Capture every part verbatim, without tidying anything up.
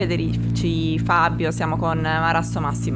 Federici, Fabio, siamo con Marasso Massimo.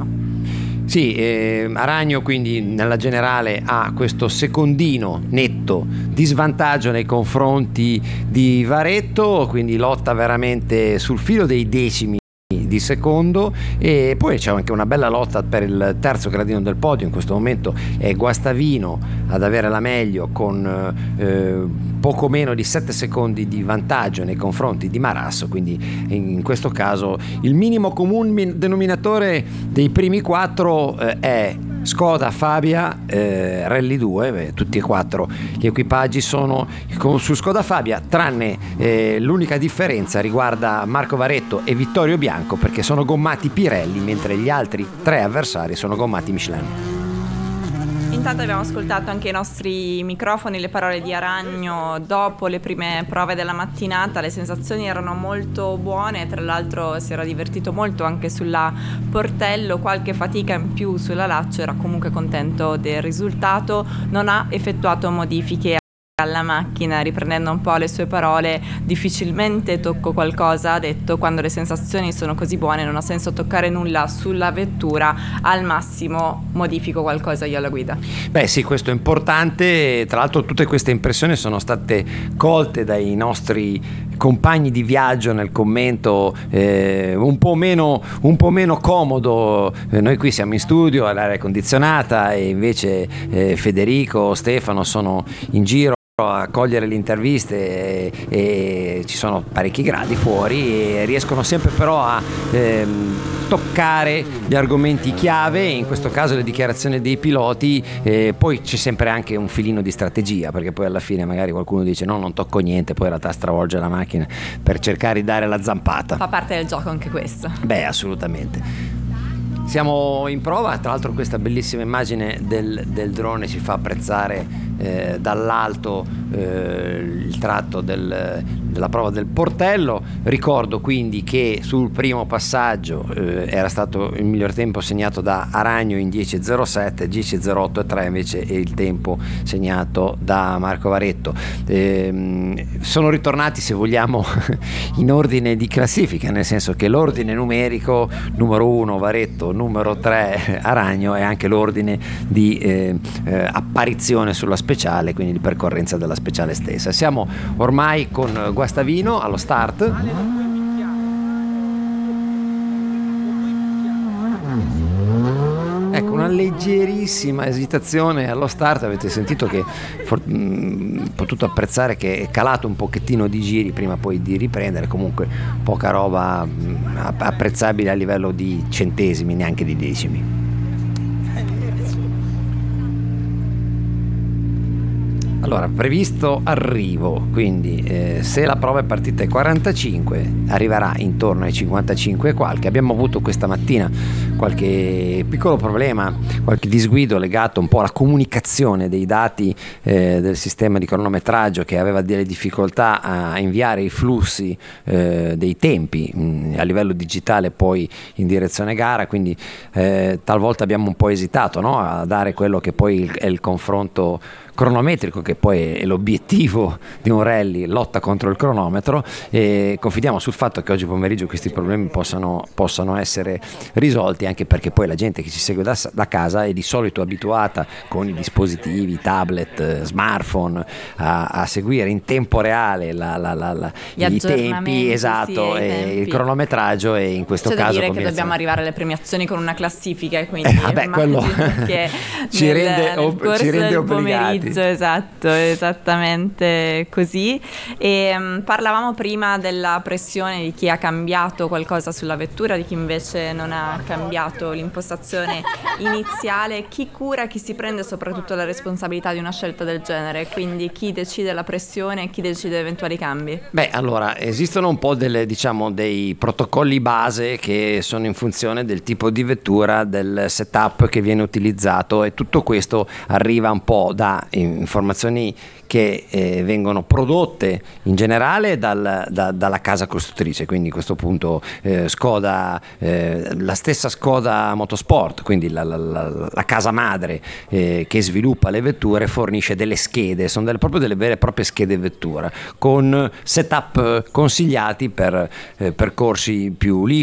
Sì, eh, Aragno quindi nella generale ha questo secondino netto di svantaggio nei confronti di Varetto, quindi lotta veramente sul filo dei decimi di secondo, e poi c'è anche una bella lotta per il terzo gradino del podio. In questo momento è Guastavino ad avere la meglio con eh, poco meno di sette secondi di vantaggio nei confronti di Marasso, quindi in questo caso il minimo comune denominatore dei primi quattro eh, è Skoda Fabia, eh, Rally due, beh, tutti e quattro gli equipaggi sono con, su Skoda Fabia, tranne eh, l'unica differenza riguarda Marco Varetto e Vittorio Bianco, perché sono gommati Pirelli, mentre gli altri tre avversari sono gommati Michelin. Intanto abbiamo ascoltato anche i nostri microfoni, le parole di Aragno dopo le prime prove della mattinata. Le sensazioni erano molto buone, tra l'altro si era divertito molto anche sulla Portello, qualche fatica in più sulla Laccio, era comunque contento del risultato, non ha effettuato modifiche alla macchina. Riprendendo un po' le sue parole, difficilmente tocco qualcosa, ha detto, quando le sensazioni sono così buone non ha senso toccare nulla sulla vettura, al massimo modifico qualcosa io alla guida. Beh sì, questo è importante. Tra l'altro tutte queste impressioni sono state colte dai nostri compagni di viaggio nel commento eh, un po' meno un po' meno comodo. Eh, noi qui siamo in studio all'aria condizionata e invece eh, Federico, Stefano sono in giro a cogliere le interviste, e, e ci sono parecchi gradi fuori e riescono sempre però a ehm, toccare gli argomenti chiave, in questo caso le dichiarazioni dei piloti. Eh, poi c'è sempre anche un filino di strategia, perché poi alla fine magari qualcuno dice no, non tocco niente, poi in realtà stravolge la macchina per cercare di dare la zampata. Fa parte del gioco anche questo. Beh, assolutamente. Siamo in prova, tra l'altro questa bellissima immagine del, del drone ci fa apprezzare eh, dall'alto eh, il tratto del, della prova del Portello. Ricordo quindi che sul primo passaggio eh, era stato il miglior tempo segnato da Aragno in dieci zero sette, dieci zero otto e tre invece è il tempo segnato da Marco Varetto. Eh, sono ritornati, se vogliamo, in ordine di classifica, nel senso che l'ordine numerico, numero uno Varetto, numero tre Aragno, è anche l'ordine di eh, eh, apparizione sulla speciale, quindi di percorrenza della speciale stessa. Siamo ormai con Guastavino allo start. Ecco, una leggerissima esitazione allo start. Avete sentito che for- mh, potuto apprezzare che è calato un pochettino di giri prima poi di riprendere. Comunque poca roba mh, apprezzabile a livello di centesimi, neanche di decimi. Allora, previsto arrivo, quindi eh, se la prova è partita ai quarantacinque, arriverà intorno ai cinquantacinque e qualche. Abbiamo avuto questa mattina qualche piccolo problema, qualche disguido legato un po' alla comunicazione dei dati eh, del sistema di cronometraggio, che aveva delle difficoltà a inviare i flussi eh, dei tempi mh, a livello digitale poi in direzione gara, quindi eh, talvolta abbiamo un po' esitato, no? A dare quello che poi è il confronto cronometrico, che poi è l'obiettivo di un rally, lotta contro il cronometro, e confidiamo sul fatto che oggi pomeriggio questi problemi possano, possano essere risolti, anche perché poi la gente che ci segue da, da casa è di solito abituata con i dispositivi, tablet, smartphone, a, a seguire in tempo reale la, la, la, la, i tempi, esatto, sì, e tempi. il cronometraggio, e in questo C'è caso da dire comincia... che dobbiamo arrivare alle premiazioni con una classifica, e quindi eh, vabbè, quello che ci, nel, rende, nel ob- ci rende obbligati. Esatto, esattamente così. E um, parlavamo prima della pressione di chi ha cambiato qualcosa sulla vettura, di chi invece non ha cambiato l'impostazione iniziale. Chi cura, chi si prende soprattutto la responsabilità di una scelta del genere? Quindi chi decide la pressione e chi decide eventuali cambi? Beh, allora, esistono un po' delle, diciamo, dei protocolli base che sono in funzione del tipo di vettura, del setup che viene utilizzato, e tutto questo arriva un po' da informazioni che eh, vengono prodotte in generale dal, da, dalla casa costruttrice, quindi a questo punto eh, Skoda, eh, la stessa Skoda Motorsport, quindi la, la, la, la casa madre eh, che sviluppa le vetture, fornisce delle schede, sono delle, proprio delle vere e proprie schede vettura, con setup consigliati per eh, percorsi più lisci,